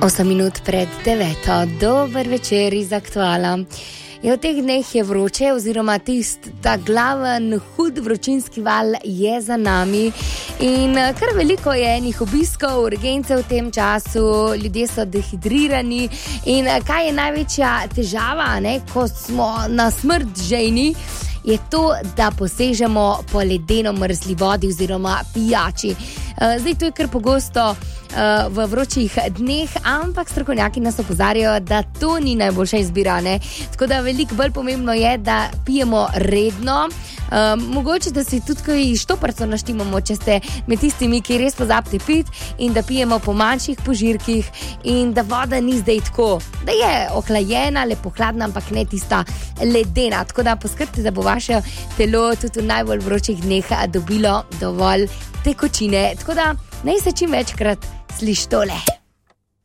8 minut pred 9. Dober večer iz Aktuala. V teh dneh je vroče, oziroma ta glaven, hud vročinski val je za nami in kar veliko je enih obiskov, urgence v tem času, ljudje so dehidrirani in kaj je največja težava, ko smo na smrt žejni, je to, da posežemo po ledeno mrzli vodi oziroma pijači. Zdaj to je kar pogosto v vročih dneh, ampak strokovnjaki nas opozarjajo, da to ni najboljša izbira, Tako da veliko bolj pomembno je, da pijemo redno. Mogoče, da si tudi kaj štoparco naštimamo, če ste med tistimi, ki res pozabite piti, in da pijemo po manjših požirkih in da voda ni zdaj tako, da je ohlajena, lepo hladna, ampak ne tista ledena. Tako da poskrbite, da bo vaše telo tudi v najbolj vročih dneh dobilo dovolj tekočine. Tako da naj se čim večkrat sliši tole.